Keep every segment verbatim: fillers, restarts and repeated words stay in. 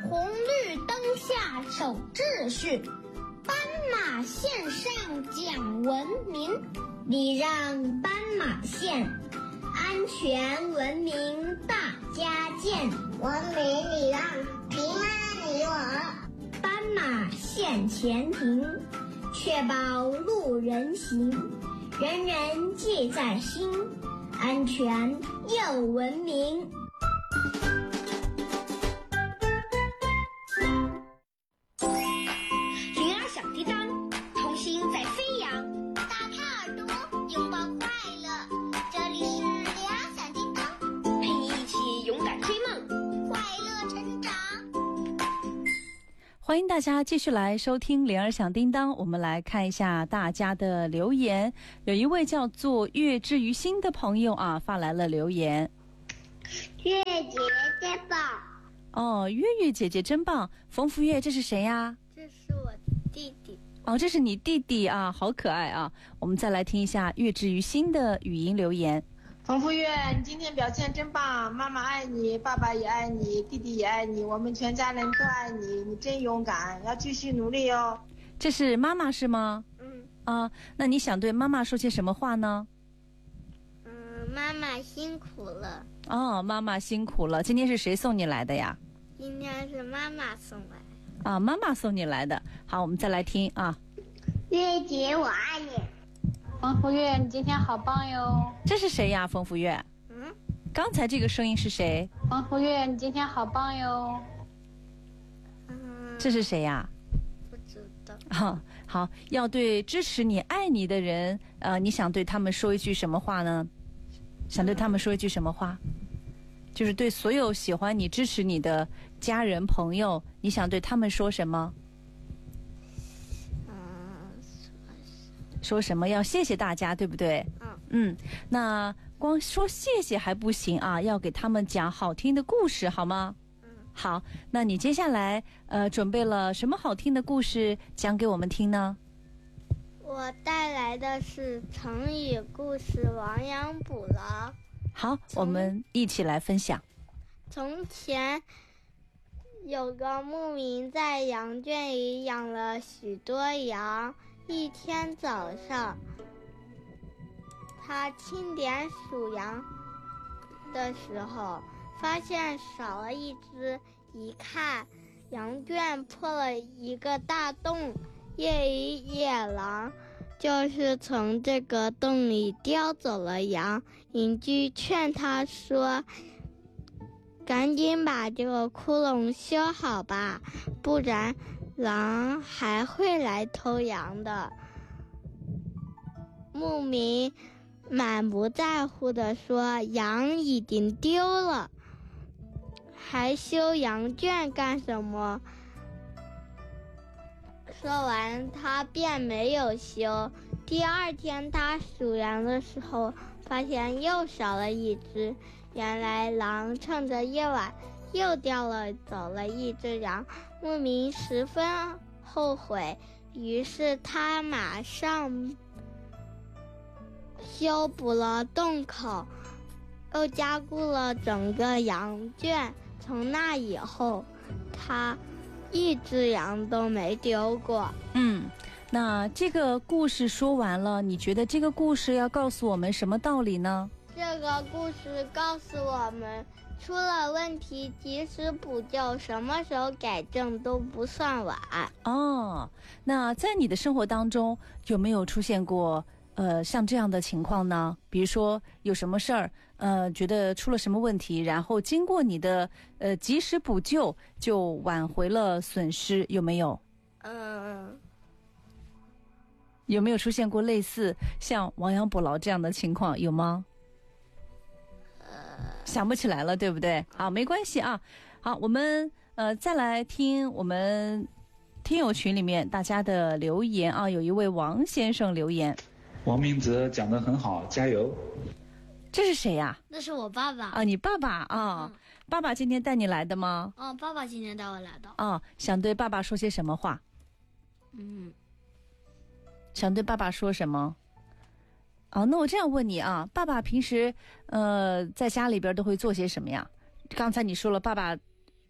红绿灯下守秩序，斑马线上讲文明，礼让斑马线，安全文明大家见， 文明礼让，平安你我。 斑马线前停，确保路人行，人人记在心，安全又文明。 铃儿小叮当，童心在飞扬。 打开耳朵，拥抱快乐。这里是铃儿小叮当， 陪你一起勇敢追梦， 快乐成长。 欢迎大家继续来收听铃儿响叮当，我们来看一下大家的留言。有一位叫做月之于心的朋友啊，发来了留言。 月姐姐棒。 哦，月月姐姐真棒。冯福月，这是谁呀？ 这是我弟弟。 哦，这是你弟弟啊，好可爱啊。我们再来听一下月之于心的语音留言。 冯福月，你今天表现真棒，妈妈爱你，爸爸也爱你，弟弟也爱你，我们全家人都爱你，你真勇敢，要继续努力哦。 这是妈妈是吗？ 嗯。 啊，那你想对妈妈说些什么话呢？ 嗯，妈妈辛苦了。 哦，妈妈辛苦了。今天是谁送你来的呀？ 今天是妈妈送来。 啊，妈妈送你来的。好，我们再来听啊。 月姐我爱你。 冯福月，你今天好棒哟。 这是谁呀？冯福月。 嗯。 刚才这个声音是谁？ 冯福月，你今天好棒哟。 嗯。 这是谁呀？ 不知道。 好，好，要对支持你、爱你的人，呃，你想对他们说一句什么话呢？想对他们说一句什么话？就是对所有喜欢你、支持你的家人、朋友，你想对他们说什么？ 嗯， 说什么？要谢谢大家，对不对？ 嗯。 嗯，那光说谢谢还不行啊，要给他们讲好听的故事，好吗？ 嗯。 好，那你接下来呃准备了什么好听的故事讲给我们听呢？ 我带来的是成语故事《亡羊补牢》。 好，我们一起来分享。 从前有个牧民在羊圈里养了许多羊，一天早上他清点数羊的时候，发现少了一只，一看羊圈破了一个大洞，夜里野狼就是从这个洞里叼走了羊。邻居劝他说，赶紧把这个窟窿修好吧，不然狼还会来偷羊的。牧民满不在乎地说，羊已经丢了，还修羊圈干什么？说完他便没有修。第二天他数羊的时候，发现又少了一只，原来狼趁着夜晚又叼了走了一只羊。牧民十分后悔，于是他马上修补了洞口，又加固了整个羊圈。从那以后，他一只羊都没丢过。 嗯，那这个故事说完了，你觉得这个故事要告诉我们什么道理呢？ 这个故事告诉我们，出了问题及时补救，什么时候改正都不算晚。 哦，那在你的生活当中有没有出现过呃像这样的情况呢？比如说有什么事儿，呃，觉得出了什么问题，然后经过你的呃及时补救，就挽回了损失，有没有？ 嗯。 有没有出现过类似像亡羊补牢这样的情况？有吗？ 呃， 想不起来了，对不对？好，没关系啊。好，我们呃再来听我们听友群里面大家的留言啊。有一位王先生留言， 王明哲讲得很好，加油。 这是谁呀？ 那是我爸爸啊，你爸爸啊、嗯？爸爸今天带你来的吗？ 哦，爸爸今天带我来的。 啊、哦，想对爸爸说些什么话？ 嗯。 想对爸爸说什么？哦，那我这样问你啊，爸爸平时呃在家里边都会做些什么呀？刚才你说了，爸爸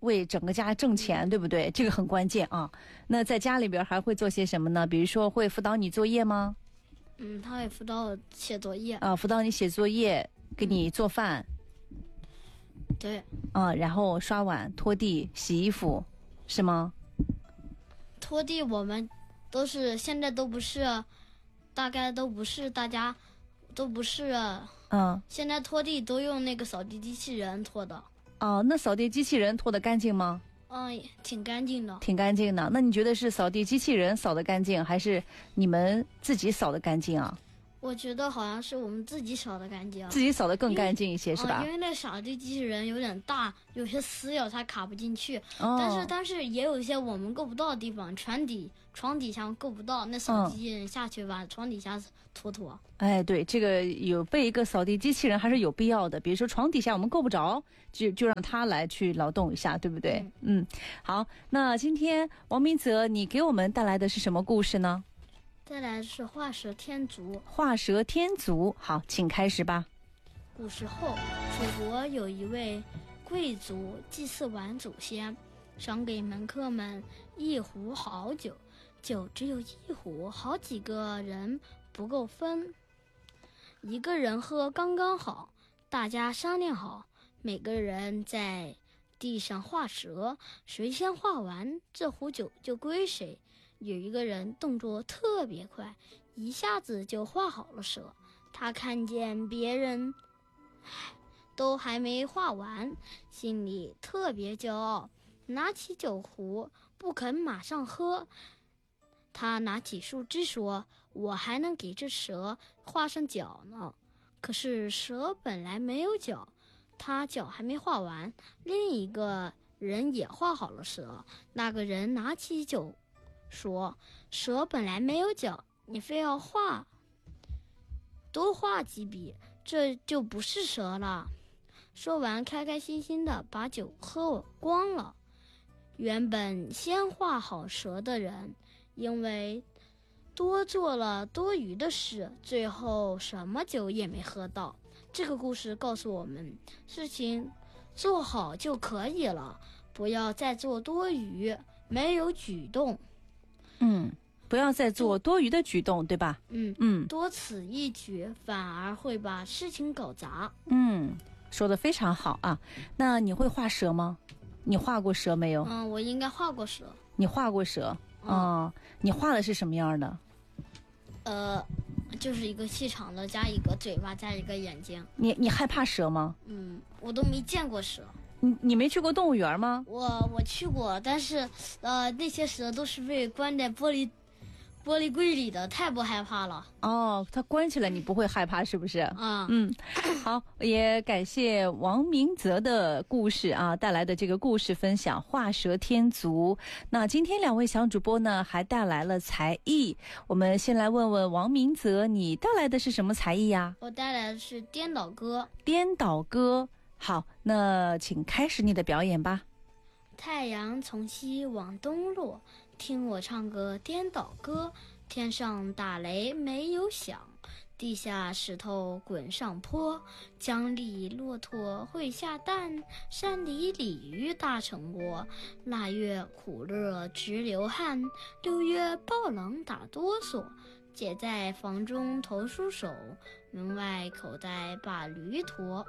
为整个家挣钱，对不对？这个很关键啊。那在家里边还会做些什么呢？比如说会辅导你作业吗？ 嗯，他会辅导我写作业啊，辅导你写作业，给你做饭。 对。 啊，然后刷碗、拖地、洗衣服，是吗？ 拖地我们都是现在都不是，大概都不是大家都不是。 嗯。 现在拖地都用那个扫地机器人拖的。 哦，那扫地机器人拖得干净吗？ 嗯，挺干净的。 挺干净的。那你觉得是扫地机器人扫得干净，还是你们自己扫得干净啊？ 我觉得好像是我们自己扫的干净， 自己扫得更干净一些，是吧？ 嗯，因为那扫地机器人有点大，有些死咬它卡不进去。 哦。 但是但是也有一些我们够不到的地方，床底床底下够不到，那扫地机器人下去把床底下拖拖。 哎，对，这个有备一个扫地机器人还是有必要的。比如说床底下我们够不着，就就让他来去劳动一下，对不对？嗯, 嗯，好，那今天王明泽，你给我们带来的是什么故事呢？ 再来是画蛇添足。 画蛇添足，好，请开始吧。 古时候，楚国有一位贵族，祭祀完祖先，赏给门客们一壶好酒，酒只有一壶，好几个人不够分，一个人喝刚刚好。大家商量好，每个人在地上画蛇，谁先画完，这壶酒就归谁。有一个人动作特别快，一下子就画好了蛇。他看见别人都还没画完，心里特别骄傲，拿起酒壶不肯马上喝。他拿起树枝说：“我还能给这蛇画上脚呢。”可是蛇本来没有脚，他脚还没画完，另一个人也画好了蛇。那个人拿起酒说：“蛇本来没有脚，你非要画多画几笔，这就不是蛇了。”说完，开开心心的把酒喝光了。原本先画好蛇的人，因为多做了多余的事，最后什么酒也没喝到。这个故事告诉我们，事情做好就可以了，不要再做多余没有举动。 嗯，不要再做多余的举动，对吧？ 嗯嗯， 多此一举反而会把事情搞砸。 嗯，说得非常好啊。那你会画蛇吗？你画过蛇没有？ 嗯，我应该画过蛇。 你画过蛇？嗯、哦，你画的是什么样的？ 呃，就是一个细长的，加一个嘴巴，加一个眼睛。 你你害怕蛇吗？ 嗯，我都没见过蛇。 你你没去过动物园吗？ 我我去过，但是呃，那些蛇都是被关在玻璃玻璃柜里的，太不害怕了。 哦，它关起来你不会害怕是不是？ 啊， 嗯，好，也感谢王明泽的故事啊带来的这个故事分享，画蛇添足。那今天两位小主播呢还带来了才艺，我们先来问问王明泽，你带来的是什么才艺呀？ 我带来的是颠倒歌。 颠倒歌。好，那请开始你的表演吧。 太阳从西往东落，听我唱个颠倒歌。天上打雷没有响，地下石头滚上坡。江里骆驼会下蛋，山里鲤鱼打成窝。腊月苦热直流汗，六月暴冷打哆嗦。姐在房中投梳手，门外口袋把驴驮。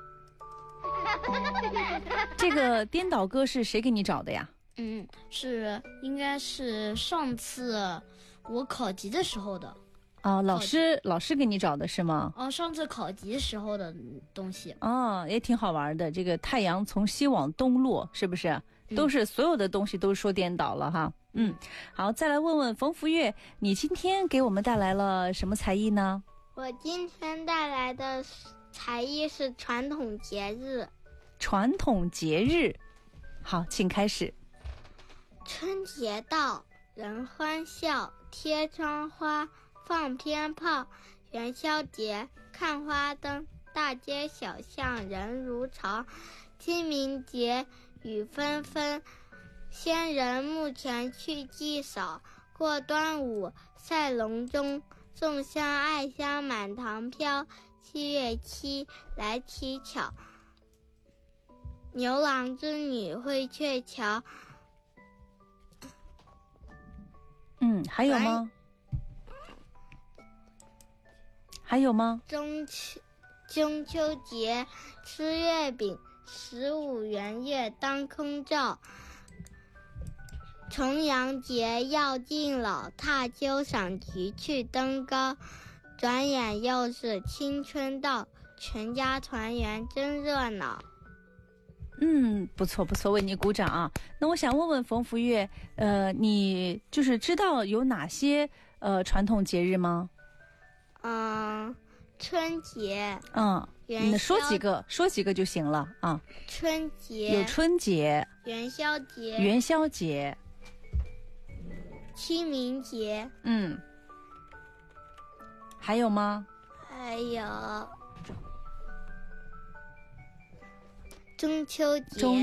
这个颠倒歌是谁给你找的呀？ 嗯，是应该是上次我考级的时候的。 哦，老师老师给你找的是吗？ 哦，上次考级时候的东西。 哦，也挺好玩的。这个太阳从西往东落，是不是？嗯、都是所有的东西都说颠倒了哈。嗯，好，再来问问冯福月，你今天给我们带来了什么才艺呢？ 我今天带来的才艺是传统节日。 传统节日，好，请开始。 春节到，人欢笑，贴窗花，放鞭炮。元宵节看花灯，大街小巷人如潮。清明节雨纷纷，先人墓前去祭扫。过端午赛龙舟，粽香艾香满堂飘。七月七来乞巧， 牛郎织女会鹊桥。 嗯，还有吗？还有吗？ 中秋中秋节吃月饼，十五圆月当空照。重阳节要敬老，踏秋赏菊去登高。转眼又是青春到，全家团圆真热闹。 嗯，不错不错，为你鼓掌啊！那我想问问冯福月，呃，你就是知道有哪些呃传统节日吗？ 嗯，春节。 嗯，那说几个，说几个就行了啊。 春节有春节、 元宵节、 元宵节、 清明节。 嗯，还有吗？ 还有中秋节。 中